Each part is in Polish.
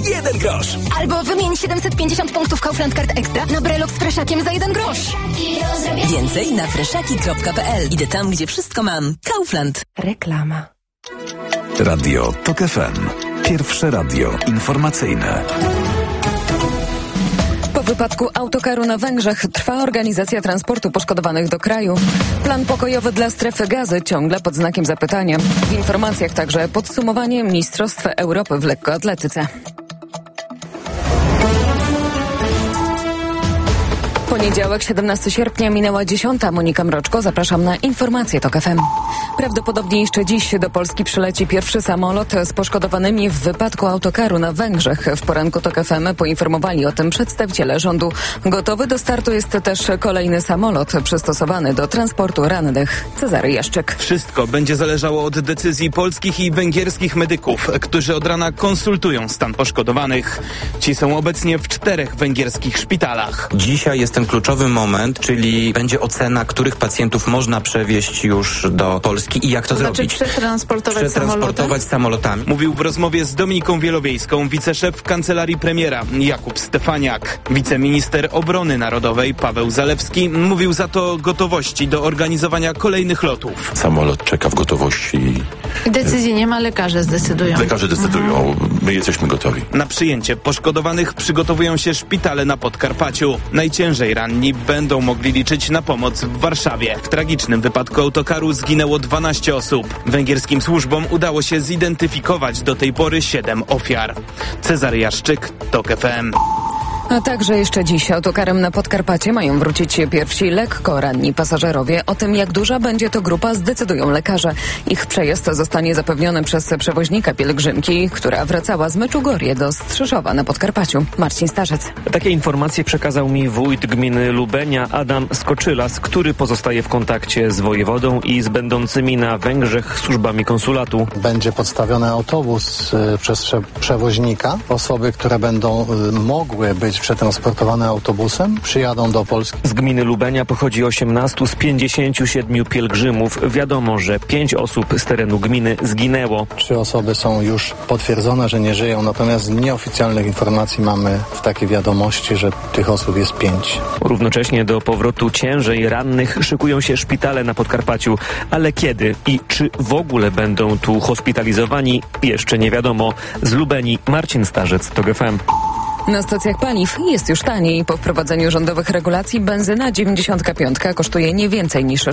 1 grosz. Albo wymień 750 punktów Kaufland Card Extra na brelok z freszakiem za 1 grosz. Więcej na freszaki.pl. Idę tam, gdzie wszystko mam. Kaufland. Reklama. Radio TOK FM. Pierwsze radio informacyjne. Po wypadku autokaru na Węgrzech trwa organizacja transportu poszkodowanych do kraju. Plan pokojowy dla strefy Gazy ciągle pod znakiem zapytania. W informacjach także podsumowanie Mistrzostw Europy w lekkoatletyce. Poniedziałek, 17 sierpnia, minęła 10. Monika Mroczko. Zapraszam na informacje TOK FM. Prawdopodobnie jeszcze dziś do Polski przyleci pierwszy samolot z poszkodowanymi w wypadku autokaru na Węgrzech. W poranku TOK FM poinformowali o tym przedstawiciele rządu. Gotowy do startu jest też kolejny samolot przystosowany do transportu rannych. Cezary Jaszczyk. Wszystko będzie zależało od decyzji polskich i węgierskich medyków, którzy od rana konsultują stan poszkodowanych. Ci są obecnie w 4 węgierskich szpitalach. Dzisiaj jest ten kluczowy moment, czyli będzie ocena, których pacjentów można przewieźć już do Polski i jak to zrobić. Przetransportować samolotami. Mówił w rozmowie z Dominiką Wielowiejską wiceszef Kancelarii Premiera Jakub Stefaniak. Wiceminister Obrony Narodowej Paweł Zalewski mówił za to o gotowości do organizowania kolejnych lotów. Samolot czeka w gotowości. Decyzji nie ma, lekarze zdecydują. Lekarze decydują, my jesteśmy gotowi. Na przyjęcie poszkodowanych przygotowują się szpitale na Podkarpaciu. Najciężej ranni będą mogli liczyć na pomoc w Warszawie. W tragicznym wypadku autokaru zginęło 12 osób. Węgierskim służbom udało się zidentyfikować do tej pory 7 ofiar. Cezary Jaszczyk, TOK FM. A także jeszcze dziś autokarem na Podkarpacie mają wrócić pierwsi lekko ranni pasażerowie. O tym, jak duża będzie to grupa, zdecydują lekarze. Ich przejazd zostanie zapewniony przez przewoźnika pielgrzymki, która wracała z Meczugorje do Strzyszowa na Podkarpaciu. Marcin Starzec. Takie informacje przekazał mi wójt gminy Lubenia Adam Skoczylas, który pozostaje w kontakcie z wojewodą i z będącymi na Węgrzech służbami konsulatu. Będzie podstawiony autobus przez przewoźnika. Osoby, które będą mogły być przetransportowane autobusem, przyjadą do Polski. Z gminy Lubenia pochodzi 18 z 57 pielgrzymów. Wiadomo, że 5 osób z terenu gminy zginęło. 3 osoby są już potwierdzone, że nie żyją, natomiast z nieoficjalnych informacji mamy w takiej wiadomości, że tych osób jest 5. Równocześnie do powrotu ciężej rannych szykują się szpitale na Podkarpaciu. Ale kiedy i czy w ogóle będą tu hospitalizowani, jeszcze nie wiadomo. Z Lubeni Marcin Starzec, TOK FM. Na stacjach paliw jest już taniej. Po wprowadzeniu rządowych regulacji benzyna 95 kosztuje nie więcej niż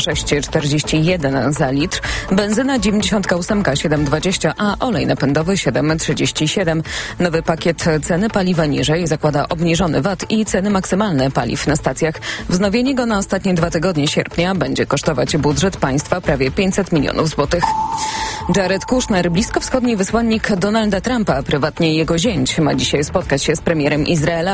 6,41 za litr, benzyna 98 7,20, a olej napędowy 7,37. Nowy pakiet ceny paliwa niżej zakłada obniżony VAT i ceny maksymalne paliw na stacjach. Wznowienie go na ostatnie 2 tygodnie sierpnia będzie kosztować budżet państwa prawie 500 milionów złotych. Jared Kushner, bliskowschodni wysłannik Donalda Trumpa, prywatnie jego zięć, ma dzisiaj spotkać się z premierem Izraela